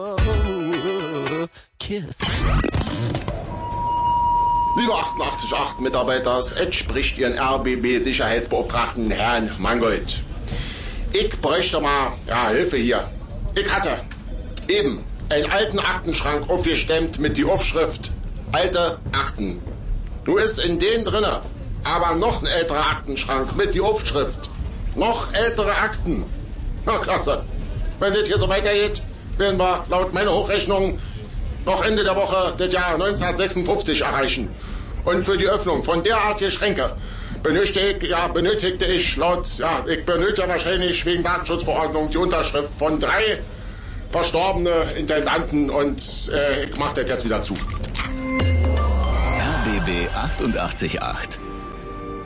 Kiss. Liebe 88.8 Mitarbeiter, es entspricht Ihren RBB-Sicherheitsbeauftragten Herrn Mangold. Ich bräuchte mal Hilfe hier. Ich hatte eben einen alten Aktenschrank aufgestemmt mit die Aufschrift Alte Akten. Du ist in den drinne, aber noch ein älterer Aktenschrank mit die Aufschrift Noch ältere Akten. Na klasse. Wenn das hier so weitergeht, werden wir laut meiner Hochrechnung noch Ende der Woche das Jahr 1956 erreichen. Und für die Öffnung von derartigen Schränke benötigte ich ich benötige wahrscheinlich wegen Datenschutzverordnung die Unterschrift von 3 verstorbene Intendanten und ich mach das jetzt wieder zu. RBB 88.8